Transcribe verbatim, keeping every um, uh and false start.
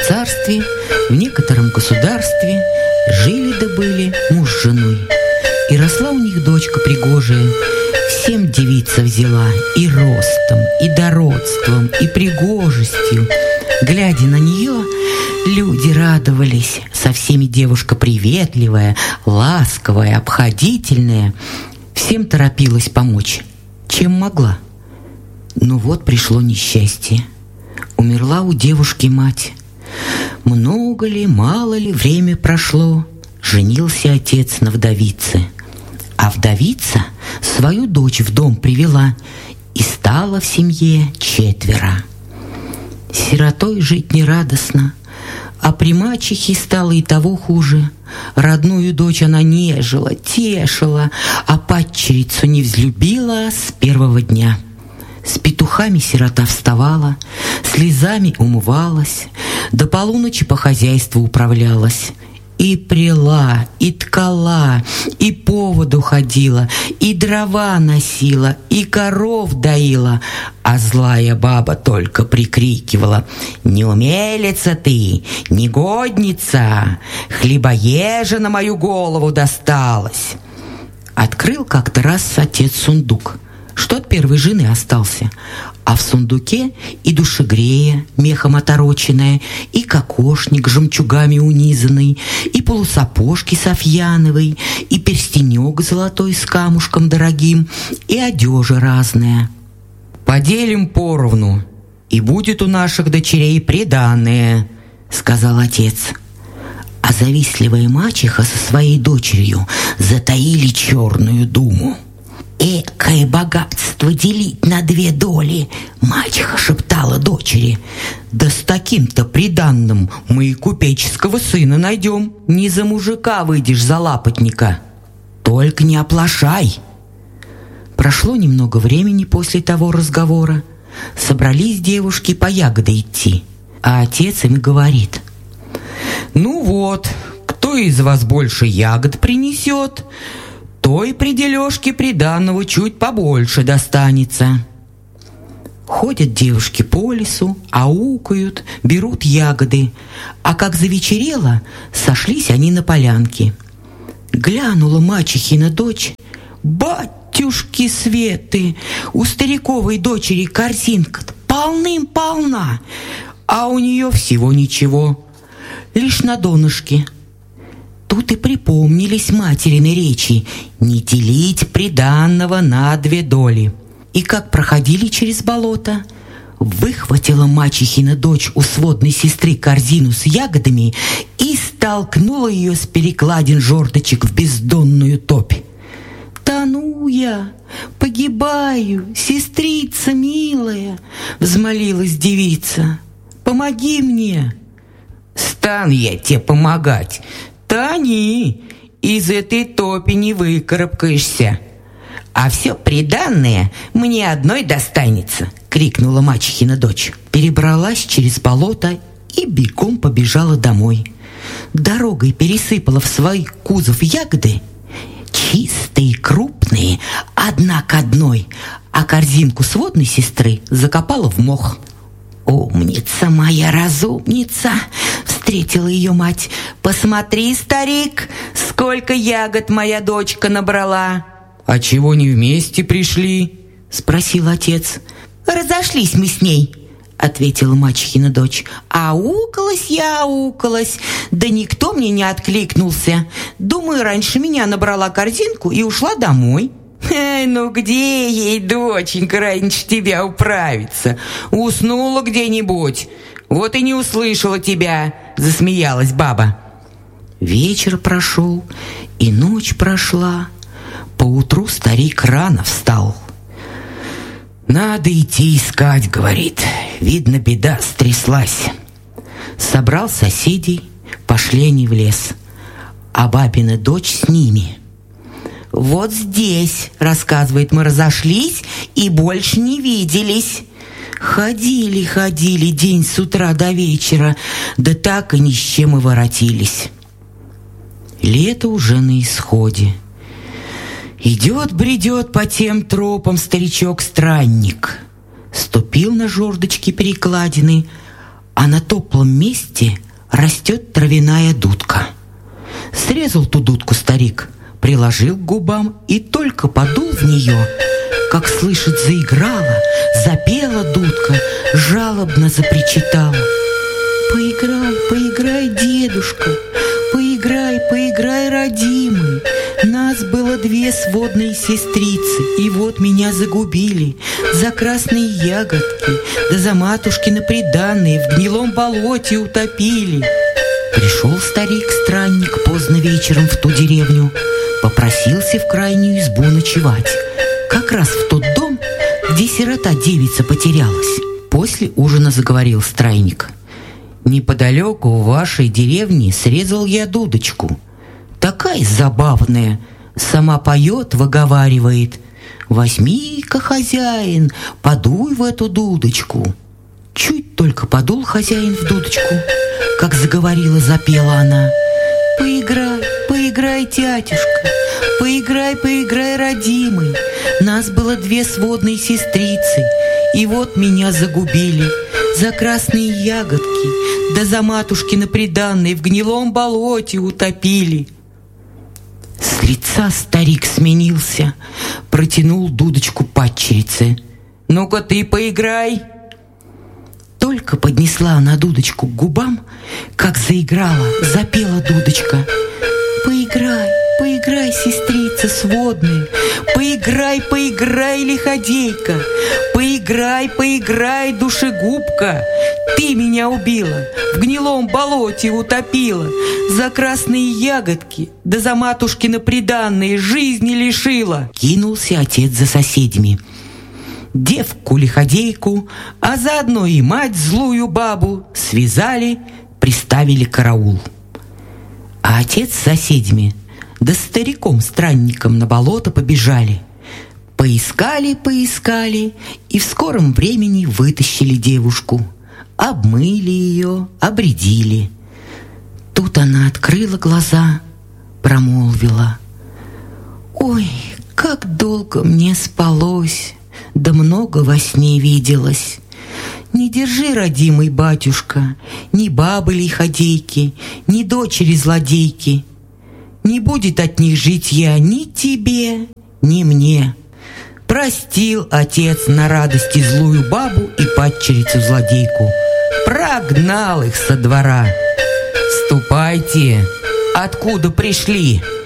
царстве, в некотором государстве жили да были муж с женой. И росла у них дочка пригожая, всем девица взяла, и ростом, и дородством, и пригожестью. Глядя на нее, люди радовались. Со всеми девушка приветливая, ласковая, обходительная. Всем торопилась помочь, чем могла. Но вот пришло несчастье. Умерла у девушки мать. Много ли, мало ли время прошло, женился отец на вдовице. А вдовица свою дочь в дом привела, и стало в семье четверо. Сиротой жить нерадостно, а при мачехе стало и того хуже. Родную дочь она нежила, тешила, а падчерицу не взлюбила с первого дня. С петухами сирота вставала, слезами умывалась, до полуночи по хозяйству управлялась. И пряла, и ткала, и по воду ходила, и дрова носила, и коров доила, а злая баба только прикрикивала: «Неумелица ты, негодница, хлебоежа на мою голову досталась!» Открыл как-то раз отец сундук, что от первой жены остался, а в сундуке и душегрея мехом отороченная, и кокошник жемчугами унизанный, и полусапожки софьяновой, и перстенек золотой с камушком дорогим, и одежа разная. «Поделим поровну, и будет у наших дочерей приданое», — сказал отец. А завистливая мачеха со своей дочерью затаили черную думу. «Экое богатство делить на две доли!» — мачеха шептала дочери. «Да с таким-то приданным мы и купеческого сына найдем. Не за мужика выйдешь, за лапотника. Только не оплошай!» Прошло немного времени после того разговора. Собрались девушки по ягоды идти, а отец им говорит: «Ну вот, кто из вас больше ягод принесет, той при дележке приданого чуть побольше достанется». Ходят девушки по лесу, аукают, берут ягоды, а как завечерело, сошлись они на полянке. Глянула мачехина дочь: «Батюшки Светы, у стариковой дочери корзинка полным-полна, а у нее всего ничего, лишь на донышке». Тут и припомнились материны речи: не делить приданного на две доли. И как проходили через болото, выхватила мачехина дочь у сводной сестры корзину с ягодами и столкнула ее с перекладин жердочек в бездонную топь. «Тону я, погибаю, сестрица милая!» — взмолилась девица. «Помоги мне!» «Стану я тебе помогать! Тони, из этой топи не выкарабкаешься, а все приданное мне одной достанется!» — крикнула мачехина дочь. Перебралась через болото и бегом побежала домой. Дорогой пересыпала в свой кузов ягоды, чистые, крупные, одна к одной, а корзинку сводной сестры закопала в мох. «Умница моя, разумница!» — встретила ее мать. «Посмотри, старик, сколько ягод моя дочка набрала!» «А чего не вместе пришли?» — спросил отец. «Разошлись мы с ней», — ответила мачехина дочь. «Аукалась я, аукалась, да никто мне не откликнулся. Думаю, раньше меня набрала корзинку и ушла домой». «Эй, ну где ей, доченька, раньше тебя управиться? Уснула где-нибудь, вот и не услышала тебя», — засмеялась баба. Вечер прошел, и ночь прошла. Поутру старик рано встал. «Надо идти искать», — говорит, — «видно, беда стряслась». Собрал соседей, пошли они в лес, а бабина дочь с ними. «Вот здесь, — рассказывает, — мы разошлись и больше не виделись. Ходили, ходили день с утра до вечера, да так и ни с чем и воротились». Лето уже на исходе. Идет, бредет по тем тропам старичок-странник. Ступил на жердочки перекладины, а на топлом месте растет травяная дудка. Срезал ту дудку старик, приложил к губам и только подул в нее, как слышит, заиграла, запела дудка, жалобно запричитала. «Поиграй, поиграй, дедушка, поиграй, поиграй, родимый. Нас было две сводные сестрицы, и вот меня загубили за красные ягодки, да за матушкины приданые в гнилом болоте утопили». Пришел старик-странник поздно вечером в ту деревню, попросился в крайнюю избу ночевать, как раз в тот дом, где сирота-девица потерялась. После ужина заговорил странник. «Неподалеку в вашей деревне срезал я дудочку. Такая забавная, сама поет, выговаривает: возьми-ка, хозяин, подуй в эту дудочку». Чуть только подул хозяин в дудочку, как заговорила, запела она: «Поиграй, поиграй, тятюшка, поиграй, поиграй, родимый. Нас было две сводные сестрицы, и вот меня загубили за красные ягодки, да за матушкины приданые в гнилом болоте утопили». С лица старик сменился, протянул дудочку падчерице. «Ну-ка ты поиграй». Только поднесла она дудочку к губам, как заиграла, запела дудочка: «Поиграй, поиграй, сестрица сводная, поиграй, поиграй, лиходейка, поиграй, поиграй, душегубка. Ты меня убила, в гнилом болоте утопила, за красные ягодки, да за матушкины приданые жизни лишила». Кинулся отец за соседями. Девку-лиходейку, а заодно и мать злую бабу связали, приставили караул. А отец с соседями да стариком-странником на болото побежали. Поискали, поискали и в скором времени вытащили девушку. Обмыли ее, обредили. Тут она открыла глаза, промолвила: «Ой, как долго мне спалось, да много во сне виделось. Не держи, родимый батюшка, ни бабы лиходейки, ни дочери злодейки. Не будет от них житья ни тебе, ни мне». Простил отец на радости злую бабу и падчерицу-злодейку, прогнал их со двора. «Ступайте, откуда пришли,